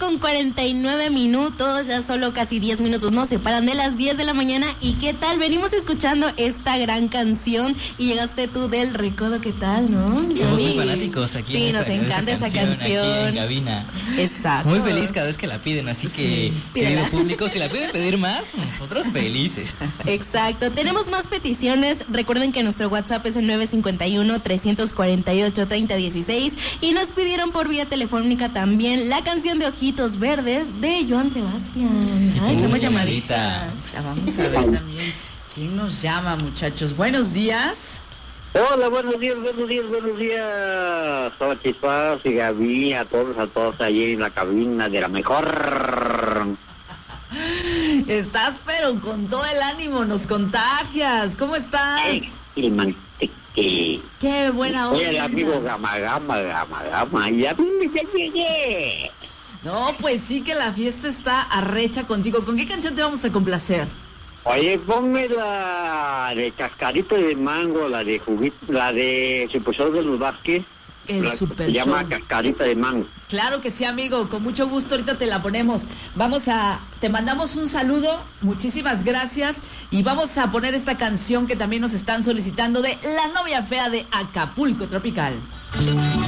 7:49, ya solo casi 10 minutos nos separan de las 10 de la mañana. ¿Y qué tal? Venimos escuchando esta gran canción y llegaste tú del recodo, ¿qué tal, no? Somos muy fanáticos aquí. Sí, nos encanta esa canción. Aquí en cabina. Exacto. Muy feliz cada vez que la piden, así que, querido público, si la piden pedir más, nosotros felices. Exacto. Tenemos más peticiones. Recuerden que nuestro WhatsApp es el 951-348-3016 y nos pidieron por vía telefónica también la canción de Ojitos Verdes de Joan Sebastián. Ay, tenemos llamadita. Vamos a ver también quién nos llama, muchachos. Buenos días. Hola, buenos días. Soy Chispas y Gaby, a todos allí en la cabina de la mejor. Estás pero con todo el ánimo, nos contagias. ¿Cómo estás? Qué buena onda. Oye, el amigo Gama, ya llegué. No, pues sí que la fiesta está arrecha contigo. ¿Con qué canción te vamos a complacer? Oye, ponme la de Cascarita de Mango, la de Super Show de los Vázquez. El Super Se Show. llama Cascarita de Mango. Claro que sí, amigo, con mucho gusto ahorita te la ponemos. Te mandamos un saludo, muchísimas gracias y vamos a poner esta canción que también nos están solicitando de La Novia Fea de Acapulco Tropical.